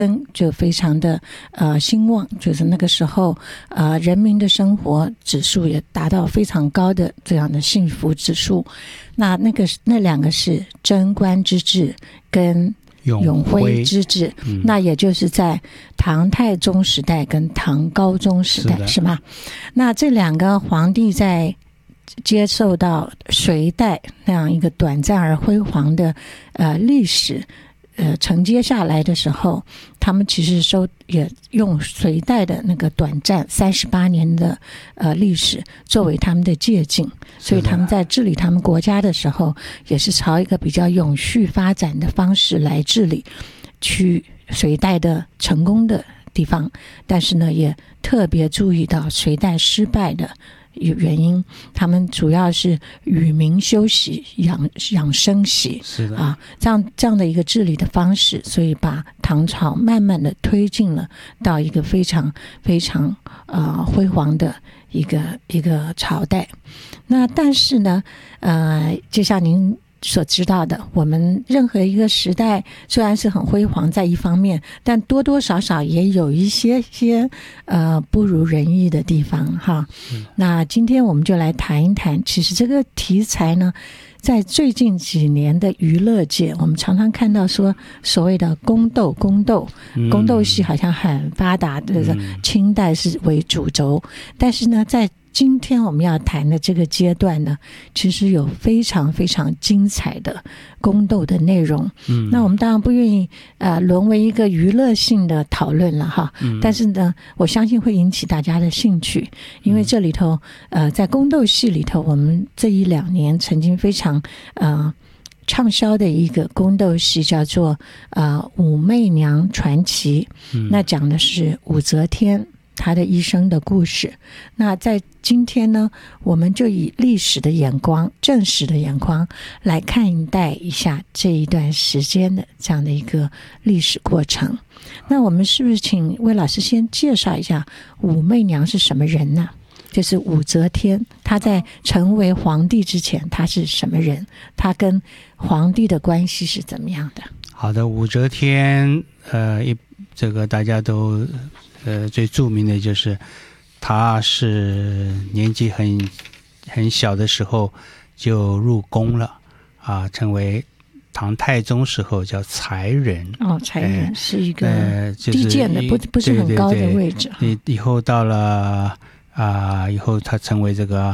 就非常的兴旺，就是那个时候人民的生活指数也达到非常高的这样的幸福指数。那两个是贞观之治跟永徽之治，那也就是在唐太宗时代跟唐高宗时代，是吗？那这两个皇帝在接受到隋代那样一个短暂而辉煌的历史承接下来的时候，他们其实也用隋代的那个短暂38年的历史作为他们的借鉴，所以他们在治理他们国家的时候，也是朝一个比较永续发展的方式来治理去隋代的成功的地方，但是呢，也特别注意到隋代失败的原因，他们主要是与民休息，养生息， 是的这样的一个治理的方式，所以把唐朝慢慢的推进了到一个非常非常辉煌的一个朝代。那但是呢，就像您所知道的，我们任何一个时代虽然是很辉煌在一方面，但多多少少也有一些不如人意的地方哈。那今天我们就来谈一谈，其实这个题材呢，在最近几年的娱乐界，我们常常看到说所谓的宫斗戏好像很发达的，清代是为主轴，但是呢，在今天我们要谈的这个阶段呢，其实有非常非常精彩的宫斗的内容。那我们当然不愿意沦为一个娱乐性的讨论了哈。但是呢，我相信会引起大家的兴趣，因为这里头在宫斗戏里头，我们这1-2年曾经非常畅销的一个宫斗戏叫做武媚娘传奇。那讲的是武则天他的一生的故事。那在今天呢，我们就以历史的眼光，正史的眼光来看待一下这一段时间的这样的一个历史过程。那我们是不是请魏老师先介绍一下武媚娘是什么人呢？就是武则天，她在成为皇帝之前，她是什么人？她跟皇帝的关系是怎么样的？ 好的，武则天这个大家都最著名的就是他是年纪很小的时候就入宫了成为唐太宗时候叫才人。 才人是一个低贱的，不是很高的位置。 以后到了以后他成为这个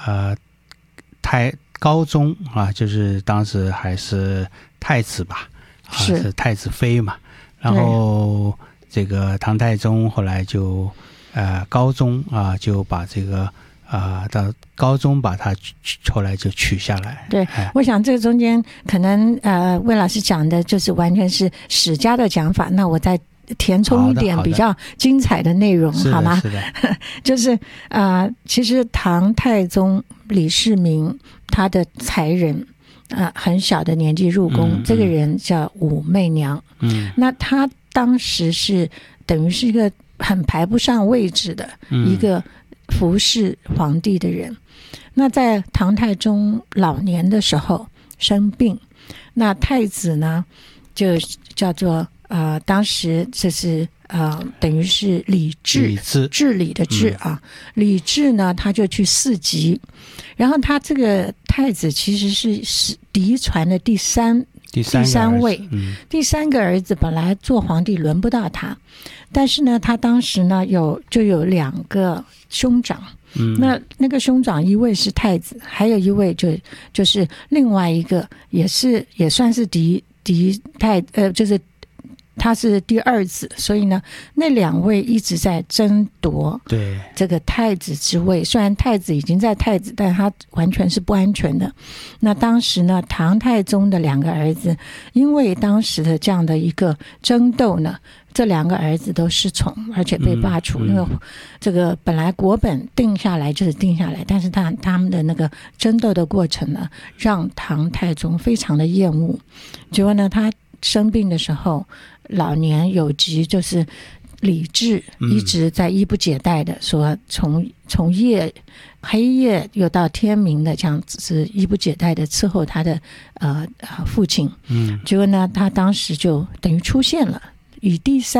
高宗就是当时还是太子吧，是太子妃嘛。然后这个唐太宗后来就高宗就把这个到高宗把他后来就取下来。 对，我想这个中间可能魏老师讲的就是完全是史家的讲法，那我再填充一点比较精彩的内容，好吗？ 是的就是其实唐太宗李世民他的才人很小的年纪入宫，这个人叫武媚娘。那他当时是等于是一个很排不上位置的一个服侍皇帝的人。那在唐太宗老年的时候生病，那太子呢就叫做当时这是等于是李治，治理的治李治呢他就去嗣级，然后他这个太子其实是嫡传的第三位，第三个儿子本来做皇帝轮不到他，但是呢他当时呢就有2个兄长。那个兄长一位是太子，还有一位就是另外一个也算是就是他是第2子，所以呢那2位一直在争夺这个太子之位。虽然太子已经在太子，但他完全是不安全的。那当时呢唐太宗的2个儿子因为当时的这样的一个争斗呢，这2个儿子都失宠，而且被罢黜。因为这个本来国本定下来就是定下来，但是他们的那个争斗的过程呢，让唐太宗非常的厌恶。结果呢他生病的时候老年有疾，就是李治一直在衣不解带的说从黑夜又到天明的这样子是衣不解带的伺候他的父亲。结果呢他当时就等于出现了与第三